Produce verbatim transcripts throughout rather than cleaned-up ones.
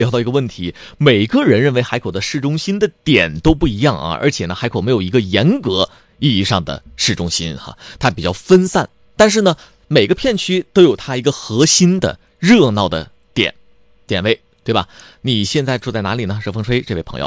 聊到一个问题，每个人认为海口的市中心的点都不一样啊，而且呢，海口没有一个严格意义上的市中心哈，它比较分散。但是呢，每个片区都有它一个核心的热闹的点点位，对吧？你现在住在哪里呢？是风吹这位朋友。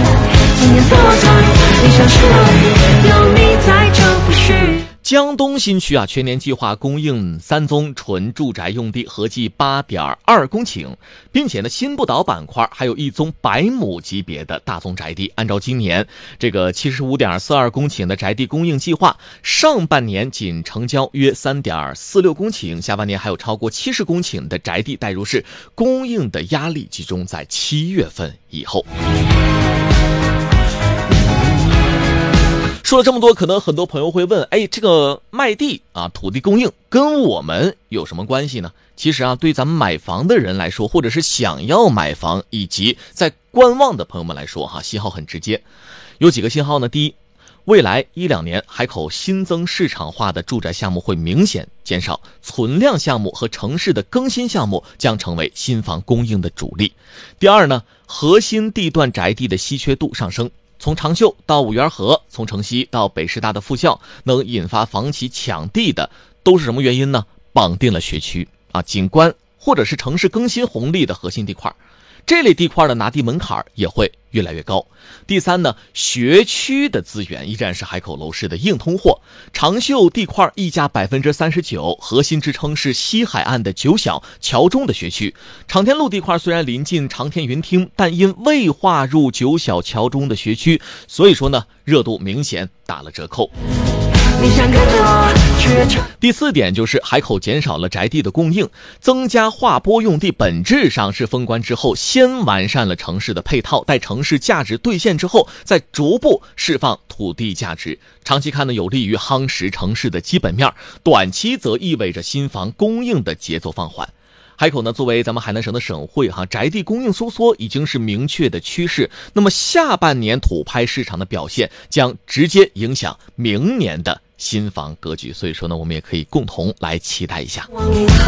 江东新区啊，全年计划供应三宗纯住宅用地，合计八点二公顷，并且呢，新不岛板块还有一宗百亩级别的大宗宅地。按照今年这个七十五点四二公顷的宅地供应计划，上半年仅成交约三点四六公顷，下半年还有超过七十公顷的宅地待入市，供应的压力集中在七月份以后。说了这么多，可能很多朋友会问，哎，这个卖地啊，土地供应跟我们有什么关系呢？其实啊，对咱们买房的人来说，或者是想要买房以及在观望的朋友们来说哈，信号很直接。有几个信号呢？第一，未来一两年海口新增市场化的住宅项目会明显减少，存量项目和城市的更新项目将成为新房供应的主力。第二呢，核心地段宅地的稀缺度上升。从长秀到五园河，从城西到北师大的附校，能引发房企抢地的都是什么原因呢？绑定了学区啊、景观或者是城市更新红利的核心地块，这类地块的拿地门槛也会越来越高。第三呢，学区的资源依然是海口楼市的硬通货。长秀地块溢价 百分之三十九， 核心支撑是西海岸的九小、桥中的学区。长天路地块虽然临近长天云厅，但因未划入九小、桥中的学区，所以说呢，热度明显打了折扣。第四点就是海口减少了宅地的供应，增加划拨用地本质上是封关之后先完善了城市的配套，待城市价值兑现之后再逐步释放土地价值。长期看呢，有利于夯实城市的基本面，短期则意味着新房供应的节奏放缓。海口呢，作为咱们海南省的省会哈，宅地供应收缩已经是明确的趋势。那么下半年土拍市场的表现将直接影响明年的新房格局，所以说呢，我们也可以共同来期待一下。往以后